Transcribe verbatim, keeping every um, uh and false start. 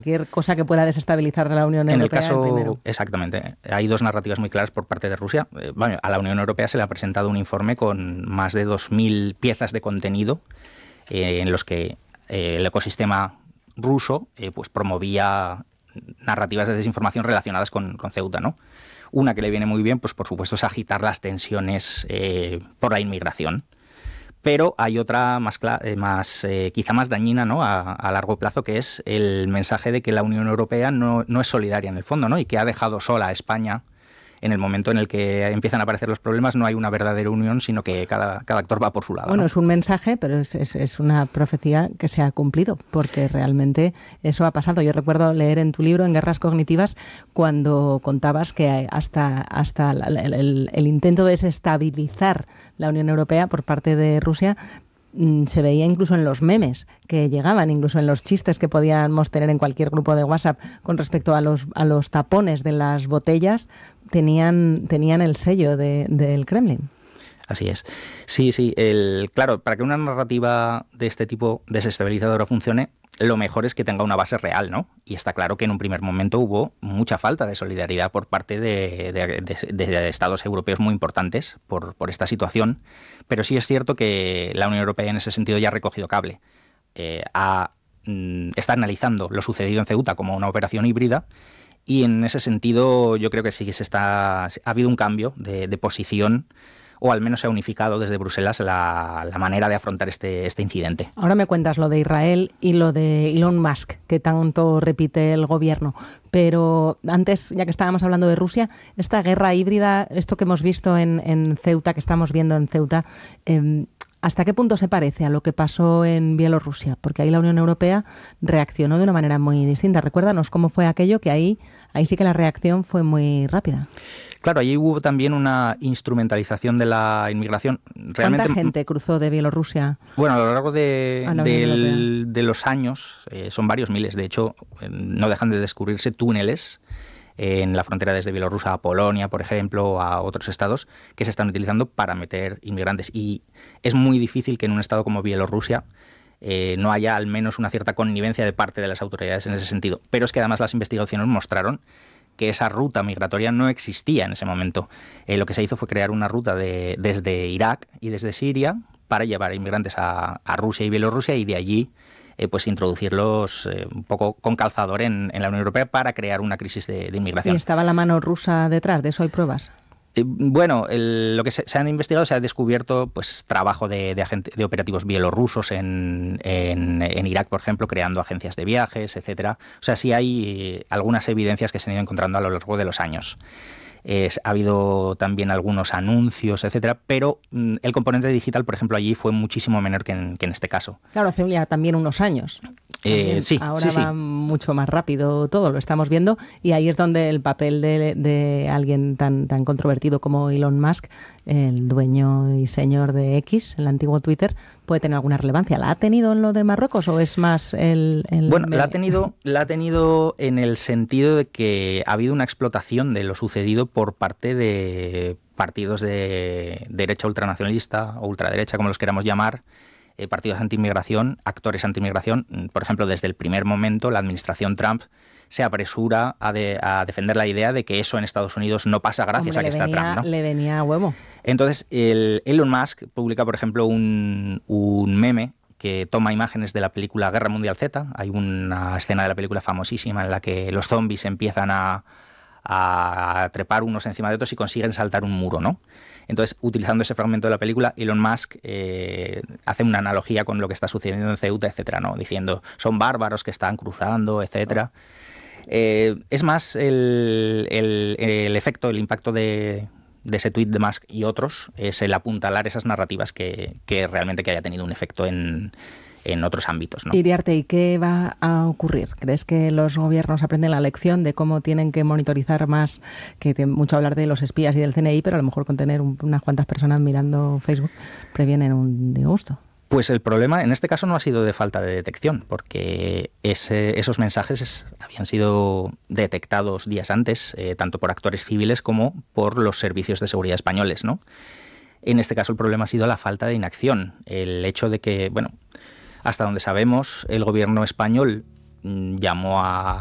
Cualquier cosa que pueda desestabilizar a la Unión En Europea. el caso, el primero. exactamente, hay dos narrativas muy claras por parte de Rusia. Eh, bueno, a la Unión Europea se le ha presentado un informe con más de dos mil piezas de contenido eh, en los que eh, el ecosistema ruso eh, pues promovía narrativas de desinformación relacionadas con, con Ceuta, ¿no? Una que le viene muy bien, pues por supuesto, es agitar las tensiones eh, por la inmigración. Pero hay otra más, eh, más eh, quizá más dañina, ¿no? a, a largo plazo, que es el mensaje de que la Unión Europea no, no es solidaria en el fondo, ¿no? Y que ha dejado sola a España en el momento en el que empiezan a aparecer los problemas. No hay una verdadera unión, sino que cada, cada actor va por su lado. Bueno, ¿no? Es un mensaje, pero es, es, es una profecía que se ha cumplido, porque realmente eso ha pasado. Yo recuerdo leer en tu libro, en Guerras Cognitivas, cuando contabas que hasta, hasta el, el, el intento de desestabilizar la Unión Europea por parte de Rusia se veía incluso en los memes que llegaban, incluso en los chistes que podíamos tener en cualquier grupo de WhatsApp con respecto a los, a los tapones de las botellas, tenían, tenían el sello de, del Kremlin. Así es. Sí, sí. El, claro, para que una narrativa de este tipo desestabilizadora funcione, lo mejor es que tenga una base real, ¿no? Y está claro que en un primer momento hubo mucha falta de solidaridad por parte de, de, de, de estados europeos muy importantes por, por esta situación, pero sí es cierto que la Unión Europea en ese sentido ya ha recogido cable. Eh, ha, mm, está analizando lo sucedido en Ceuta como una operación híbrida y en ese sentido yo creo que sí que se está, ha habido un cambio de, de posición, o al menos se ha unificado desde Bruselas la, la manera de afrontar este, este incidente. Ahora me cuentas lo de Israel y lo de Elon Musk, que tanto repite el gobierno. Pero antes, ya que estábamos hablando de Rusia, esta guerra híbrida, esto que hemos visto en, en Ceuta, que estamos viendo en Ceuta, eh, ¿hasta qué punto se parece a lo que pasó en Bielorrusia? Porque ahí la Unión Europea reaccionó de una manera muy distinta. Recuérdanos cómo fue aquello, que ahí, ahí sí que la reacción fue muy rápida. Claro, allí hubo también una instrumentalización de la inmigración. Realmente, ¿cuánta gente cruzó de Bielorrusia? Bueno, a lo largo de, del, de los años, eh, son varios miles. De hecho, eh, no dejan de descubrirse túneles eh, en la frontera desde Bielorrusia a Polonia, por ejemplo, o a otros estados que se están utilizando para meter inmigrantes. Y es muy difícil que en un estado como Bielorrusia eh, no haya al menos una cierta connivencia de parte de las autoridades en ese sentido. Pero es que además las investigaciones mostraron que esa ruta migratoria no existía en ese momento. Eh, lo que se hizo fue crear una ruta de, desde Irak y desde Siria para llevar inmigrantes a, a Rusia y Bielorrusia y de allí eh, pues introducirlos eh, un poco con calzador en, en la Unión Europea para crear una crisis de, de inmigración. ¿Y estaba la mano rusa detrás? ¿De eso hay pruebas? Eh, bueno, el, lo que se, se han investigado, se ha descubierto pues trabajo de, de, agente, de operativos bielorrusos en, en, en Irak, por ejemplo, creando agencias de viajes, etcétera. O sea, sí hay eh, algunas evidencias que se han ido encontrando a lo largo de los años. Es, ha habido también algunos anuncios, etcétera, pero mm, el componente digital, por ejemplo, allí fue muchísimo menor que en, que en este caso. Claro, hace ya también unos años. Eh, sí, Ahora sí, va sí. mucho más rápido todo, lo estamos viendo, y ahí es donde el papel de, de alguien tan, tan controvertido como Elon Musk, el dueño y señor de X, el antiguo Twitter, puede tener alguna relevancia. ¿La ha tenido en lo de Marruecos o es más el...? el bueno, la ha, tenido, la ha tenido en el sentido de que ha habido una explotación de lo sucedido por parte de partidos de derecha ultranacionalista o ultraderecha, como los queramos llamar, eh, partidos anti-inmigración, actores anti-inmigración. Por ejemplo, desde el primer momento, la administración Trump se apresura a, de, a defender la idea de que eso en Estados Unidos no pasa gracias Hombre, a que le está venía, Trump, ¿no? Le venía a huevo. Entonces, el Elon Musk publica, por ejemplo, un, un meme que toma imágenes de la película Guerra Mundial Z. Hay una escena de la película famosísima en la que los zombies empiezan a, a trepar unos encima de otros y consiguen saltar un muro, ¿no? Entonces, utilizando ese fragmento de la película, Elon Musk eh, hace una analogía con lo que está sucediendo en Ceuta, etcétera, ¿no? Diciendo, son bárbaros que están cruzando, etcétera. Eh, es más el, el, el efecto, el impacto de, de ese tuit de Musk y otros, es el apuntalar esas narrativas que, que realmente que haya tenido un efecto en, en otros ámbitos, ¿no? Iriarte, ¿y qué va a ocurrir? ¿Crees que los gobiernos aprenden la lección de cómo tienen que monitorizar más? Que tiene mucho hablar de los espías y del C N I, pero a lo mejor con tener un, unas cuantas personas mirando Facebook previenen un disgusto. Pues el problema en este caso no ha sido de falta de detección, porque ese, esos mensajes es, habían sido detectados días antes, eh, tanto por actores civiles como por los servicios de seguridad españoles, ¿no? En este caso el problema ha sido la falta de inacción, el hecho de que, bueno, hasta donde sabemos, el gobierno español llamó a,